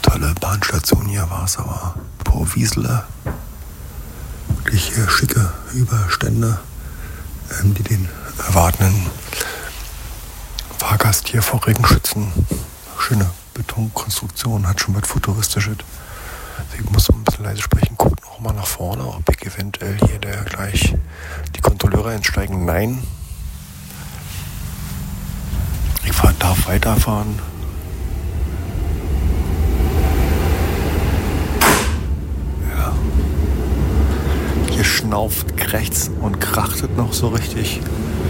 tolle Bahnstation hier war es, aber Wiesele. Wirklich schicke Überstände, die den erwartenden Fahrgast hier vor Regen schützen. Schöne Betonkonstruktion, hat schon was Futuristisches. Ich muss so ein bisschen leise sprechen, guckt noch mal nach vorne, ob ich eventuell hier gleich die Kontrolleure entsteigen. Nein. Ich darf weiterfahren. Ja. Hier schnauft, krächzt und krachtet noch so richtig.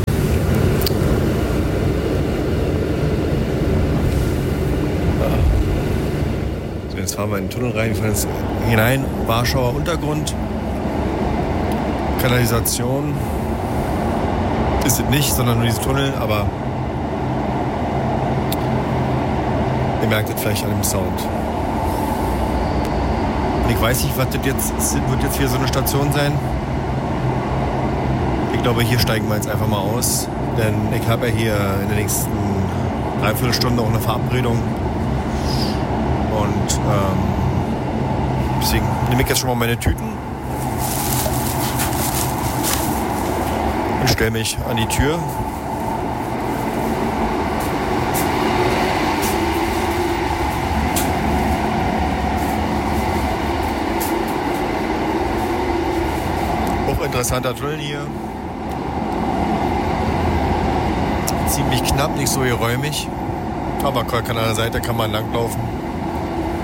So, jetzt fahren wir in den Tunnel rein, wir fahren jetzt hinein. Warschauer Untergrund. Kanalisation ist es nicht, sondern nur dieser Tunnel, aber ihr merkt es vielleicht an dem Sound. Und ich weiß nicht, was das jetzt wird jetzt hier so eine Station sein. Ich glaube, hier steigen wir jetzt einfach mal aus, denn ich habe ja hier in der nächsten Dreiviertelstunde auch eine Verabredung. Und deswegen nehme ich jetzt schon mal meine Tüten und stelle mich an die Tür. Hochinteressanter Tunnel hier. Ziemlich knapp, nicht so geräumig. Aber an der Seite kann man langlaufen.